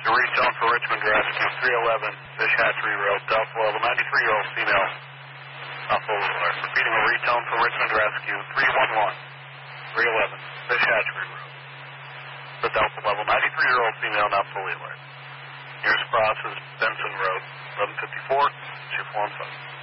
The retone for Richmond Rescue, 311 Fish Hatchery Road, Delta Level, 93-year-old female, not fully alert. Repeating a retone for Richmond Rescue, 311 Fish Hatchery Road, the Delta Level, 93-year-old female, not fully alert. Nearest cross is Benson Road, 1154, 2415.